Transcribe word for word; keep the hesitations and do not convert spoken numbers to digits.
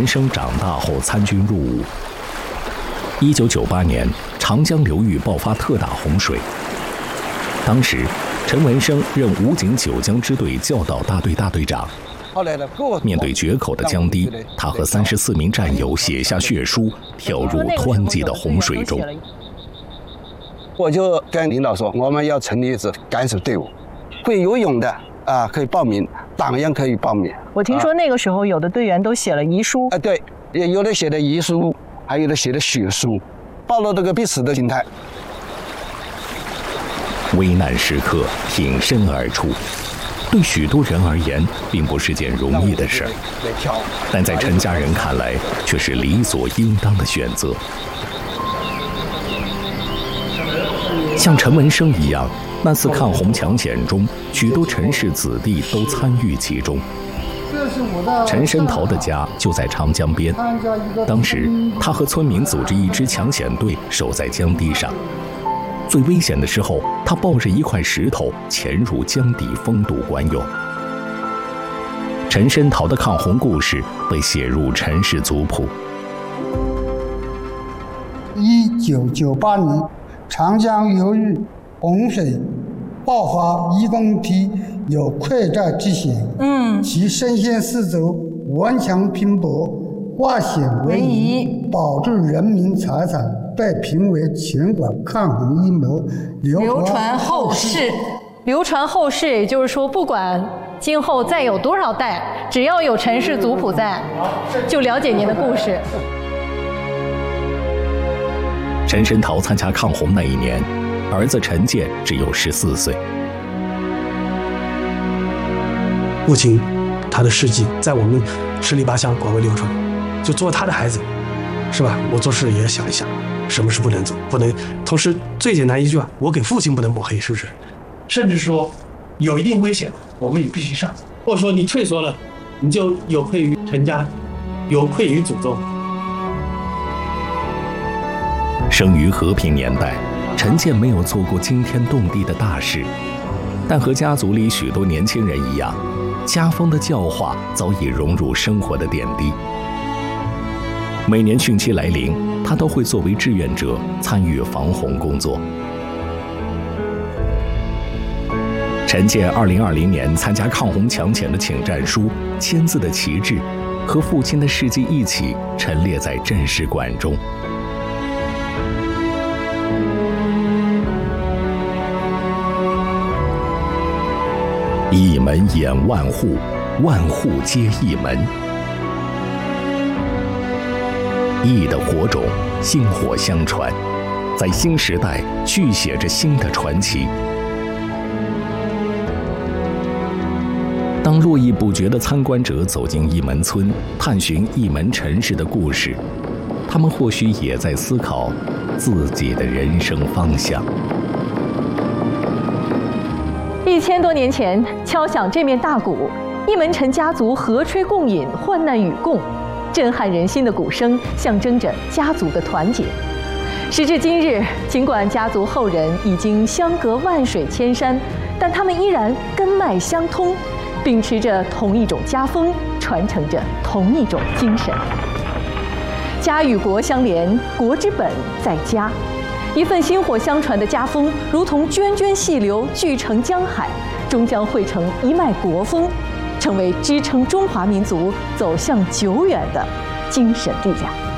生长大后参军入伍。一九九八年，长江流域爆发特大洪水，当时陈文生任武警九江支队教导大队大队长。面对决口的江堤，他和三十四名战友写下血书，跳入湍急的洪水中。 我就跟领导说，我们要成立一支敢死队伍，会游泳的啊可以报名，党员可以报名。 我听说那个时候有的队员都写了遗书。 啊，对，也有的写的遗书，还有的写的血书，暴露这个必死的心态。 危难时刻挺身而出，对许多人而言并不是件容易的事儿，但在陈家人看来却是理所应当的选择。像陈文生一样，那次抗洪抢险中，许多陈氏子弟都参与其中。陈申桃的家就在长江边，当时他和村民组织一支抢险队，守在江堤上。最危险的时候，他抱着一块石头潜入江底封堵关用。陈申桃的抗洪故事被写入陈氏族谱。 一九九八年，长江流域洪水爆发，义工队有溃寨之险，嗯，其身先士卒，顽强拼搏，化险为夷，保住人民财产，被评为全国抗洪一模， 流传后世。流传后世，也就是说，不管今后再有多少代，只要有陈氏族谱在，就了解您的故事。 陈申桃参加抗洪那一年，儿子陈建只有十四岁。 父亲，他的事迹在我们十里八乡广为流传。就做他的孩子，是吧？我做事也想一想，什么是不能做，不能。同时，最简单一句话，我给父亲不能抹黑，是不是？甚至说，有一定危险，我们也必须上。或者说，你退缩了，你就有愧于陈家，有愧于祖宗。 生于和平年代，陈建没有做过惊天动地的大事，但和家族里许多年轻人一样，家风的教化早已融入生活的点滴。每年汛期来临，他都会作为志愿者参与防洪工作。陈建二零二零年参加抗洪抢险的请战书、签字的旗帜，和父亲的事迹一起陈列在镇史馆中。一门掩万户，万户接一门。义的火种薪火相传，在新时代续写着新的传奇。当络绎不绝的参观者走进义门村，探寻义门陈氏的故事，他们或许也在思考自己的人生方向。 一千多年前，敲响这面大鼓，义门陈家族和吹共饮，患难与共。震撼人心的鼓声象征着家族的团结。时至今日，尽管家族后人已经相隔万水千山，但他们依然根脉相通，秉持着同一种家风，传承着同一种精神。家与国相连，国之本在家。一份薪火相传的家风，如同涓涓细流聚成江海，终将汇成一脉国风，成为支撑中华民族走向久远的精神力量。